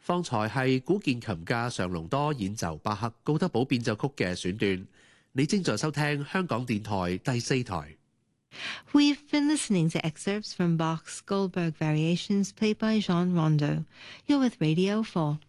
方才係古鍵琴家常龍多演奏巴赫高德堡變奏曲嘅選段。你正在收聽香港電台第4台。 We've been listening to excerpts from Bach's Goldberg Variations played by Jean Rondeau. You're with Radio 4.